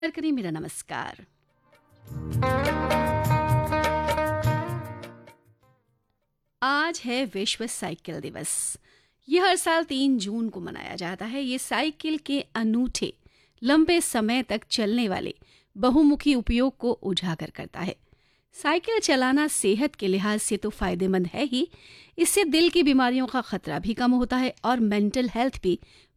करें मेरा नमस्कार। आज है विश्व साइकिल दिवस। ये हर साल 3 जून को मनाया जाता है। ये साइकिल के अनूठे लंबे समय तक चलने वाले बहुमुखी उपयोग को उजागर करता है। साइकिल चलाना सेहत के लिहाज से तो फायदेमंद है ही, इससे दिल की बीमारियों का खतरा भी कम होता है और मेंटल हेल्थ भी